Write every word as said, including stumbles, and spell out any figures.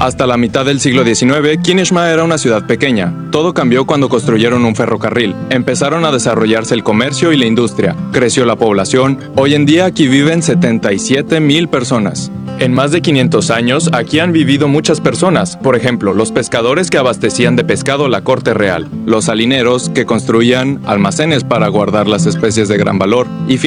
Hasta la mitad del siglo diecinueve, Kineshma era una ciudad pequeña. Todo cambió cuando construyeron un ferrocarril. Empezaron a desarrollarse el comercio y la industria. Creció la población. Hoy en día aquí viven setenta y siete mil personas. En más de quinientos años, aquí han vivido muchas personas. Por ejemplo, los pescadores que abastecían de pescado la corte real, los salineros que construían almacenes para guardar las especies de gran valor y